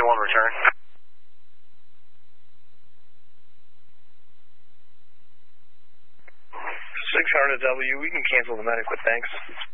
1 return. 600W, we can cancel the medic with thanks.